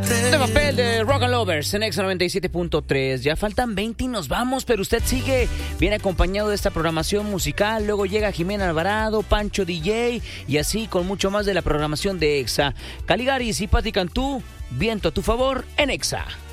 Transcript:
De papel de Rock and Lovers en Exa 97.3. Ya faltan 20 y nos vamos, pero usted sigue bien acompañado de esta programación musical. Luego llega Jimena Alvarado, Pancho DJ y así con mucho más de la programación de Exa. Caligaris y Pati Cantú, viento a tu favor en Exa.